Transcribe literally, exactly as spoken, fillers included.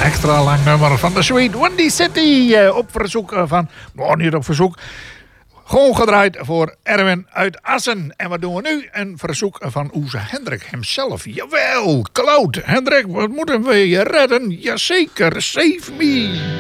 extra lang nummer van de Suite Windy City. Uh, op verzoek van... Oh, niet op verzoek. Gewoon gedraaid voor Erwin uit Assen. En wat doen we nu? Een verzoek van onze Hendrik hemzelf. Jawel, Cloud. Hendrik, wat moeten we je redden? Jazeker, save me.